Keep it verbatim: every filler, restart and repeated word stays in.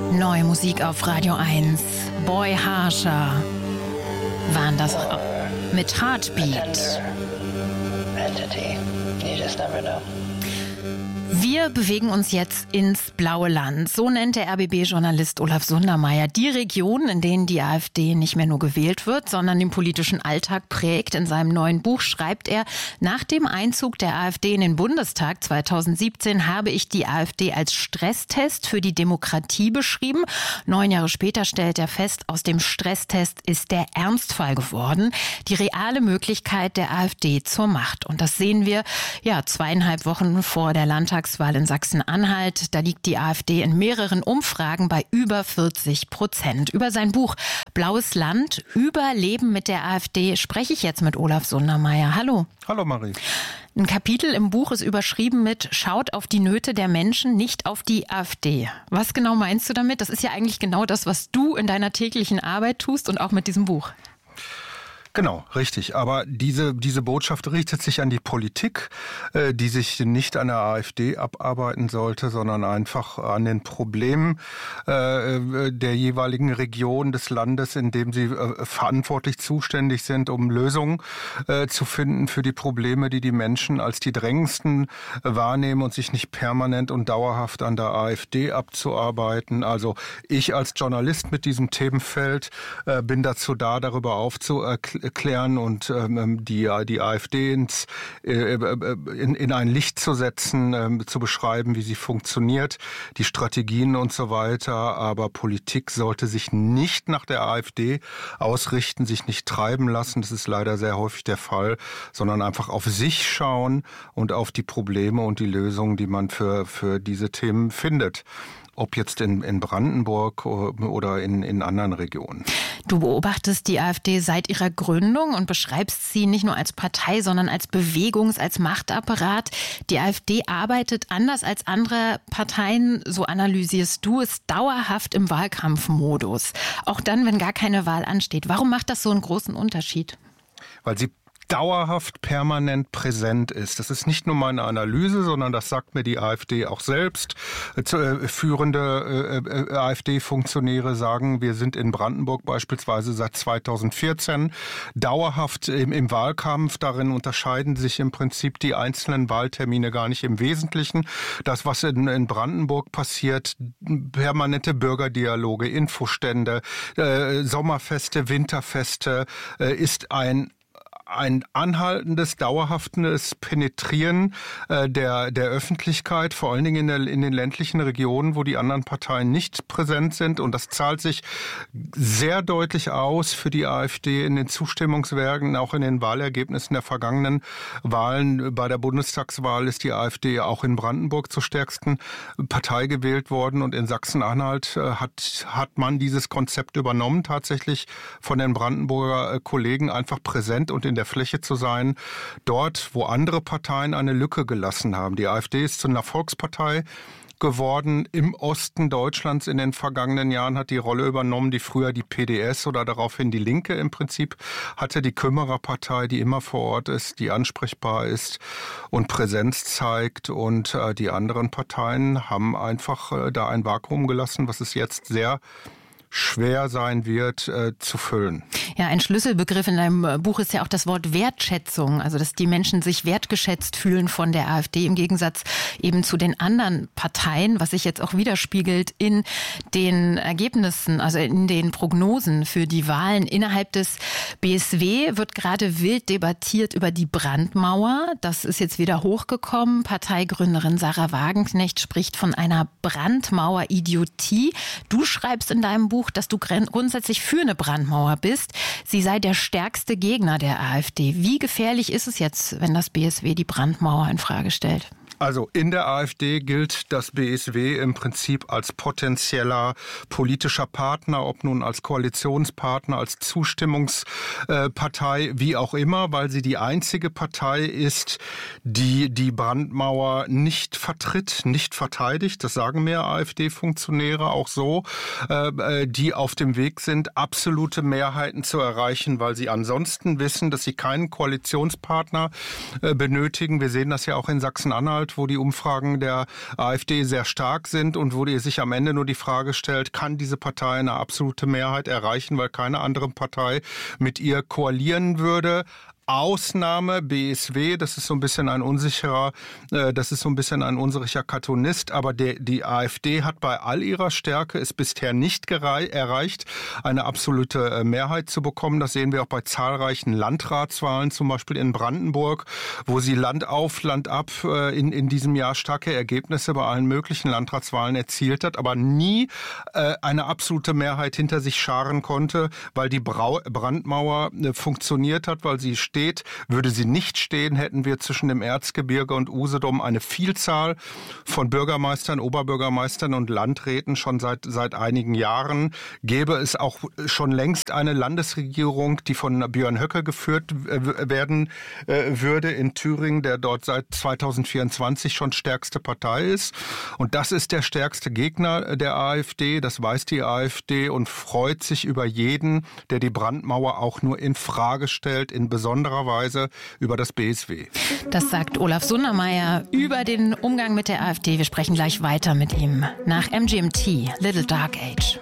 Neue Musik auf Radio eins. Boy Harsher waren das mit Heartbeat. Wir bewegen uns jetzt ins blaue Land. So nennt der R B B-Journalist Olaf Sundermeier die Regionen, in denen die AfD nicht mehr nur gewählt wird, sondern den politischen Alltag prägt. In seinem neuen Buch schreibt er, nach dem Einzug der AfD in den Bundestag zweitausendsiebzehn habe ich die AfD als Stresstest für die Demokratie beschrieben. Neun Jahre später stellt er fest, aus dem Stresstest ist der Ernstfall geworden. Die reale Möglichkeit der AfD zur Macht. Und das sehen wir ja zweieinhalb Wochen vor der Landtagswahl in Sachsen-Anhalt. Da liegt die AfD in mehreren Umfragen bei über vierzig Prozent. Über sein Buch Blaues Land, Überleben mit der AfD spreche ich jetzt mit Olaf Sundermeier. Hallo. Hallo Marie. Ein Kapitel im Buch ist überschrieben mit Schaut auf die Nöte der Menschen, nicht auf die AfD. Was genau meinst du damit? Das ist ja eigentlich genau das, was du in deiner täglichen Arbeit tust und auch mit diesem Buch. Genau, richtig. Aber diese, diese Botschaft richtet sich an die Politik, äh, die sich nicht an der AfD abarbeiten sollte, sondern einfach an den Problemen äh, der jeweiligen Region des Landes, in dem sie äh, verantwortlich zuständig sind, um Lösungen äh, zu finden für die Probleme, die die Menschen als die drängendsten äh, wahrnehmen und sich nicht permanent und dauerhaft an der AfD abzuarbeiten. Also ich als Journalist mit diesem Themenfeld äh, bin dazu da, darüber aufzuklären, klären und ähm, die, die AfD ins, äh, in, in ein Licht zu setzen, äh, zu beschreiben, wie sie funktioniert, die Strategien und so weiter. Aber Politik sollte sich nicht nach der AfD ausrichten, sich nicht treiben lassen. Das ist leider sehr häufig der Fall, sondern einfach auf sich schauen und auf die Probleme und die Lösungen, die man für, für diese Themen findet. Ob jetzt in, in Brandenburg oder in, in anderen Regionen. Du beobachtest die AfD seit ihrer Gründung und beschreibst sie nicht nur als Partei, sondern als Bewegungs-, als Machtapparat. Die AfD arbeitet anders als andere Parteien, so analysierst du es, dauerhaft im Wahlkampfmodus. Auch dann, wenn gar keine Wahl ansteht. Warum macht das so einen großen Unterschied? Weil sie dauerhaft permanent präsent ist. Das ist nicht nur meine Analyse, sondern das sagt mir die AfD auch selbst. Äh, führende äh, AfD-Funktionäre sagen, wir sind in Brandenburg beispielsweise seit zweitausendvierzehn dauerhaft im, im Wahlkampf. Darin unterscheiden sich im Prinzip die einzelnen Wahltermine gar nicht im Wesentlichen. Das, was in, in Brandenburg passiert, permanente Bürgerdialoge, Infostände, äh, Sommerfeste, Winterfeste, äh, ist ein ein anhaltendes, dauerhaftes Penetrieren äh, der, der Öffentlichkeit, vor allen Dingen in, der, in den ländlichen Regionen, wo die anderen Parteien nicht präsent sind. Und das zahlt sich sehr deutlich aus für die AfD in den Zustimmungswerten, auch in den Wahlergebnissen der vergangenen Wahlen. Bei der Bundestagswahl ist die AfD auch in Brandenburg zur stärksten Partei gewählt worden. Und in Sachsen-Anhalt äh, hat, hat man dieses Konzept übernommen, tatsächlich von den Brandenburger äh, Kollegen einfach präsent und in der Fläche zu sein, dort, wo andere Parteien eine Lücke gelassen haben. Die AfD ist zu einer Volkspartei geworden im Osten Deutschlands in den vergangenen Jahren, hat die Rolle übernommen, die früher die P D S oder daraufhin die Linke im Prinzip hatte, die Kümmererpartei, die immer vor Ort ist, die ansprechbar ist und Präsenz zeigt. Und äh, die anderen Parteien haben einfach äh, da ein Vakuum gelassen, was es jetzt sehr schwer sein wird, äh, zu füllen. Ja, ein Schlüsselbegriff in deinem Buch ist ja auch das Wort Wertschätzung, also dass die Menschen sich wertgeschätzt fühlen von der AfD im Gegensatz eben zu den anderen Parteien, was sich jetzt auch widerspiegelt in den Ergebnissen, also in den Prognosen für die Wahlen. Innerhalb des B S W wird gerade wild debattiert über die Brandmauer. Das ist jetzt wieder hochgekommen. Parteigründerin Sarah Wagenknecht spricht von einer Brandmauer-Idiotie. Du schreibst in deinem Buch, dass du grundsätzlich für eine Brandmauer bist. Sie sei der stärkste Gegner der AfD. Wie gefährlich ist es jetzt, wenn das B S W die Brandmauer in Frage stellt? Also in der AfD gilt das B S W im Prinzip als potenzieller politischer Partner, ob nun als Koalitionspartner, als Zustimmungspartei, wie auch immer, weil sie die einzige Partei ist, die die Brandmauer nicht vertritt, nicht verteidigt. Das sagen mehr AfD-Funktionäre auch so, die auf dem Weg sind, absolute Mehrheiten zu erreichen, weil sie ansonsten wissen, dass sie keinen Koalitionspartner benötigen. Wir sehen das ja auch in Sachsen-Anhalt. darstellt, wo die Umfragen der AfD sehr stark sind und wo die sich am Ende nur die Frage stellt, kann diese Partei eine absolute Mehrheit erreichen, weil keine andere Partei mit ihr koalieren würde. Ausnahme B S W, das ist so ein bisschen ein unsicherer, äh, das ist so ein bisschen ein unsicherer Cartoonist, aber der, die AfD hat bei all ihrer Stärke es bisher nicht gerei- erreicht, eine absolute äh, Mehrheit zu bekommen. Das sehen wir auch bei zahlreichen Landratswahlen, zum Beispiel in Brandenburg, wo sie Land auf, Land ab äh, in, in diesem Jahr starke Ergebnisse bei allen möglichen Landratswahlen erzielt hat, aber nie äh, eine absolute Mehrheit hinter sich scharen konnte, weil die Brau- Brandmauer äh, funktioniert hat, weil sie steht. Würde sie nicht stehen, hätten wir zwischen dem Erzgebirge und Usedom eine Vielzahl von Bürgermeistern, Oberbürgermeistern und Landräten schon seit, seit einigen Jahren. Gäbe es auch schon längst eine Landesregierung, die von Björn Höcke geführt werden äh, würde in Thüringen, der dort seit zweitausendvierundzwanzig schon stärkste Partei ist. Und das ist der stärkste Gegner der AfD, das weiß die AfD und freut sich über jeden, der die Brandmauer auch nur in Frage stellt, in besonderer Weise über das B S W. Das sagt Olaf Sundermeier über den Umgang mit der AfD. Wir sprechen gleich weiter mit ihm nach M G M T, Little Dark Age.